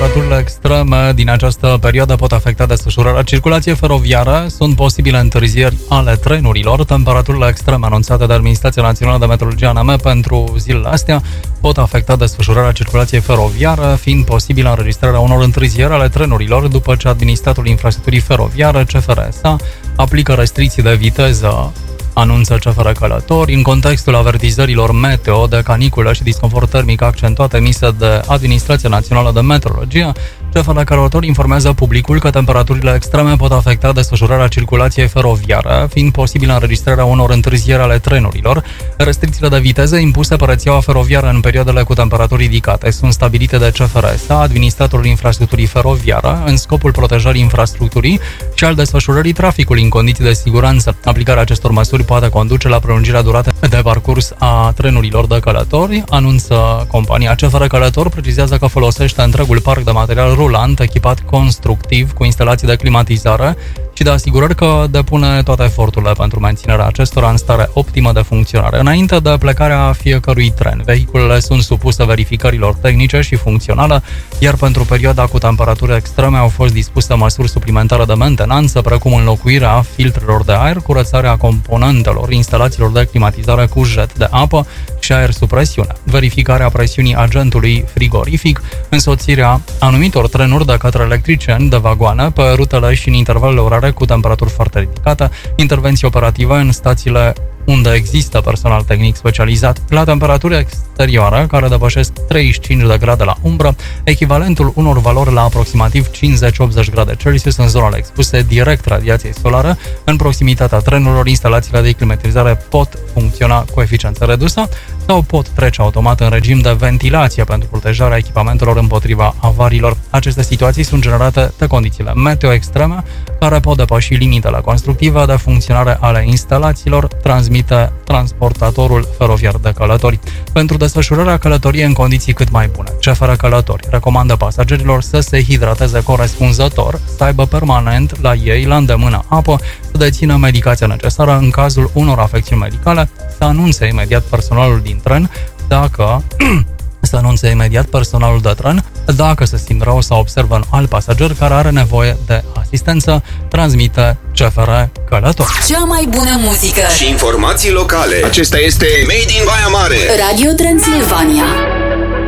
temperaturile extreme din această perioadă pot afecta desfășurarea circulației feroviare. Sunt posibile întârzieri ale trenurilor. Temperaturile extreme anunțate de Administrația Națională de Meteorologie ANM pentru zilele astea pot afecta desfășurarea circulației feroviare, fiind posibilă înregistrarea unor întârzieri ale trenurilor după ce Administratul Infrastructurii Feroviare, CFR-SA, aplică restricții de viteză, anunță CFR Călători, în contextul avertizărilor meteo de caniculă și disconfort termic accentuat emise de Administrația Națională de Meteorologie. CFR Călători informează publicul că temperaturile extreme pot afecta desfășurarea circulației feroviare, fiind posibilă înregistrarea unor întârzieri ale trenurilor. Restricțiile de viteză impuse pe rețeaua feroviară în perioadele cu temperaturi ridicate sunt stabilite de CFR-SA, Administratorul Infrastructurii Feroviare, în scopul protejării infrastructurii și al desfășurării traficului în condiții de siguranță. Aplicarea acestor măsuri poate conduce la prelungirea duratei de parcurs a trenurilor de călători, anunță compania. CFR Călători precizează că folosește întregul parc de material rulant echipat constructiv cu instalații de climatizare și de asigurări că depune toate eforturile pentru menținerea acestora în stare optimă de funcționare. Înainte de plecarea fiecărui tren, vehiculele sunt supuse verificărilor tehnice și funcționale, iar pentru perioada cu temperaturi extreme au fost dispuse măsuri suplimentare de mentenanță, precum înlocuirea filtrelor de aer, curățarea componentelor, instalațiilor de climatizare cu jet de apă și aer sub presiune, verificarea presiunii agentului frigorific, însoțirea anumitor trenuri de către electricieni de vagoane pe rutele și în intervalele orare cu temperaturi foarte ridicate, intervenții operative în stațiile unde există personal tehnic specializat la temperaturi exterioare care depășesc 35 de grade la umbră, echivalentul unor valori la aproximativ 50-80 grade Celsius în zonele expuse direct radiației solare. În proximitatea trenurilor, instalațiile de climatizare pot funcționa cu eficiență redusă sau pot trece automat în regim de ventilație pentru protejarea echipamentelor împotriva avariilor. Aceste situații sunt generate de condițiile meteo extreme care pot depăși limitele constructive de funcționare ale instalațiilor, transmite transportatorul feroviar de călători. Pentru desfășurarea călătoriei în condiții cât mai bune, CFR Călători recomandă pasagerilor să se hidrateze corespunzător, să aibă permanent la ei la îndemână apă, să dețină medicația necesară în cazul unor afecțiuni medicale, să anunțe imediat personalul din tren dacă se simt rău sau observă un alt pasager care are nevoie de asistență, transmite CFR Călători. Cea mai bună muzică și informații locale. Acesta este Made in Baia Mare. Radio Transilvania.